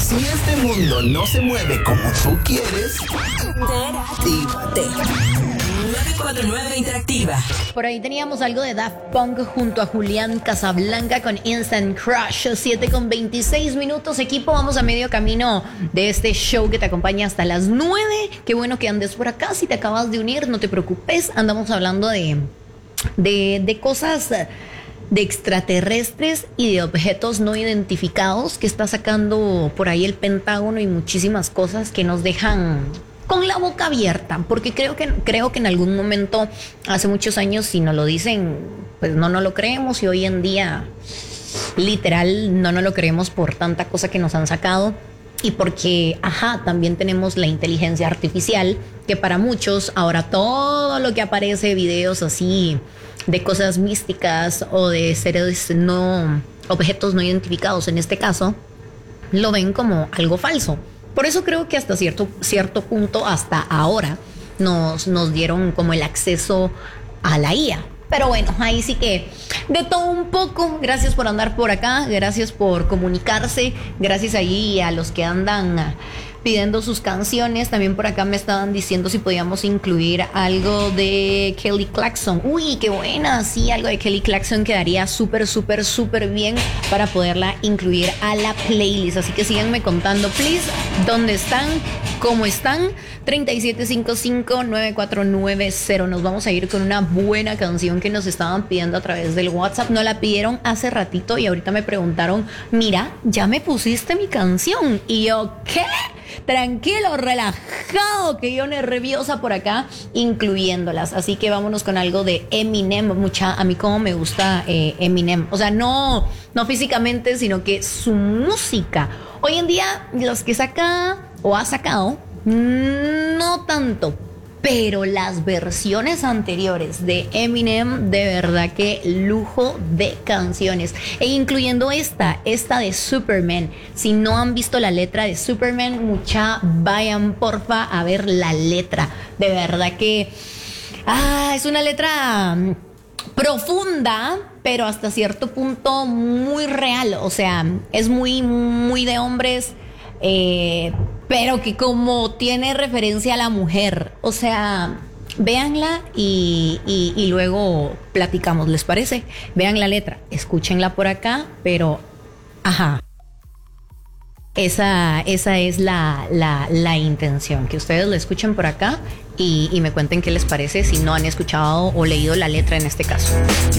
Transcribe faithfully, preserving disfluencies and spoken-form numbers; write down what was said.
Si este mundo no se mueve como tú quieres, Interactívate. nueve cuatro nueve Interactiva. Por ahí teníamos algo de Daft Punk junto a Julián Casablanca con Instant Crush. siete con veintiséis minutos, equipo. Vamos a medio camino de este show que te acompaña hasta las nueve. Qué bueno que andes por acá. Si te acabas de unir, no te preocupes. Andamos hablando de, de, de cosas de extraterrestres y de objetos no identificados que está sacando por ahí el Pentágono y muchísimas cosas que nos dejan con la boca abierta, porque creo que, creo que en algún momento, hace muchos años, si nos lo dicen, pues no nos lo creemos, y hoy en día, literal, no nos lo creemos por tanta cosa que nos han sacado, y porque, ajá, también tenemos la inteligencia artificial, que para muchos, ahora todo lo que aparece, videos así, de cosas místicas, o de seres no, objetos no identificados, en este caso, lo ven como algo falso. Por eso creo que hasta cierto, cierto punto, hasta ahora, nos, nos dieron como el acceso a la I A. Pero bueno, ahí sí que de todo un poco. Gracias por andar por acá, gracias por comunicarse, gracias ahí a los que andan pidiendo sus canciones. También por acá me estaban diciendo si podíamos incluir algo de Kelly Clarkson. Uy, qué buena, sí, algo de Kelly Clarkson quedaría súper, súper, súper bien para poderla incluir a la playlist. Así que síganme contando, please, dónde están, cómo están. treinta y siete cincuenta y cinco, noventa y cuatro noventa. Nos vamos a ir con una buena canción que nos estaban pidiendo a través del WhatsApp. Nos la pidieron hace ratito y ahorita me preguntaron, mira, ya me pusiste mi canción. Y yo, ¿qué? Tranquilo, relajado, que yo nerviosa por acá incluyéndolas. Así que vámonos con algo de Eminem. Mucha, a mí como me gusta eh, Eminem. O sea, no, no físicamente, sino que su música. Hoy en día, los que saca o ha sacado, no tanto, pero las versiones anteriores de Eminem, de verdad que lujo de canciones, e incluyendo esta, esta de Superman. Si no han visto la letra de Superman, mucha, vayan porfa a ver la letra. De verdad que ah, es una letra profunda, pero hasta cierto punto muy real. O sea, es muy, muy de hombres, eh, pero que como tiene referencia a la mujer. O sea, véanla y, y, y luego platicamos, ¿les parece? Vean la letra, escúchenla por acá, pero ajá, esa, esa es la, la, la intención, que ustedes la escuchen por acá y, y me cuenten qué les parece si no han escuchado o leído la letra en este caso.